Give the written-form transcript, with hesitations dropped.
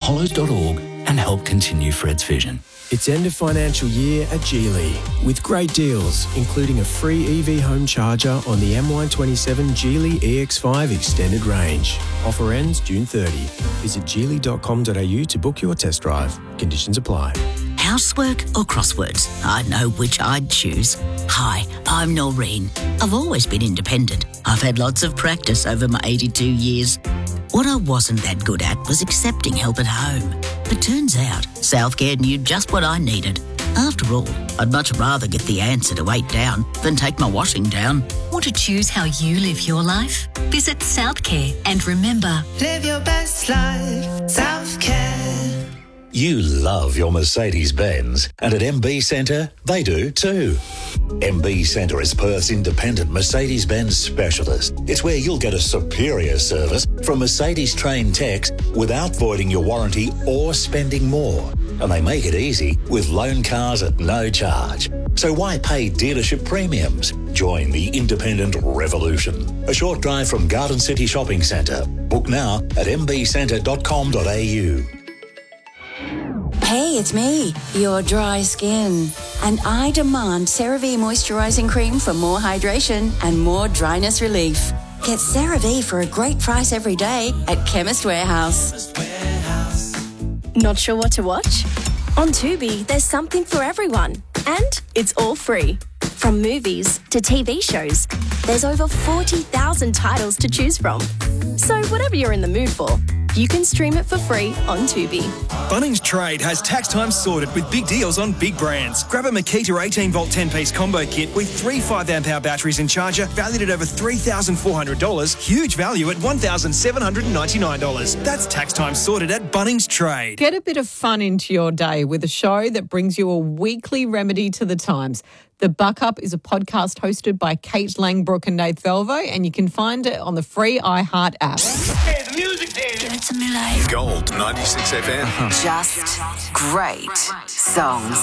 hollows.org and help continue Fred's vision. It's end of financial year at Geely with great deals, including a free EV home charger on the MY27 Geely EX5 extended range. Offer ends June 30. Visit geely.com.au to book your test drive. Conditions apply. Housework or crosswords? I know which I'd choose. Hi, I'm Noreen. I've always been independent. I've had lots of practice over my 82 years. What I wasn't that good at was accepting help at home. But turns out, Southcare knew just what I needed. After all, I'd much rather get the answer to 8 down than take my washing down. Want to choose how you live your life? Visit Southcare and remember, live your best life, Southcare. You love your Mercedes-Benz, and at MB Centre, they do too. MB Centre is Perth's independent Mercedes-Benz specialist. It's where you'll get a superior service from Mercedes-trained techs without voiding your warranty or spending more. And they make it easy with loan cars at no charge. So why pay dealership premiums? Join the independent revolution. A short drive from Garden City Shopping Centre. Book now at mbcentre.com.au. Hey, it's me, your dry skin. And I demand CeraVe Moisturising Cream for more hydration and more dryness relief. Get CeraVe for a great price every day at Chemist Warehouse. Not sure what to watch? On Tubi, there's something for everyone. And it's all free. From movies to TV shows, there's over 40,000 titles to choose from. So whatever you're in the mood for, you can stream it for free on Tubi. Bunnings Trade has tax time sorted with big deals on big brands. Grab a Makita 18-volt 10-piece combo kit with 3 5-amp-hour batteries and charger valued at over $3,400. Huge value at $1,799. That's tax time sorted at Bunnings Trade. Get a bit of fun into your day with a show that brings you a weekly remedy to the times. The Buck Up is a podcast hosted by Kate Langbrook and Nath Velvo, and you can find it on the free iHeart app. Hey, the music here. Give it to me live. Gold 96 FM. Just great songs.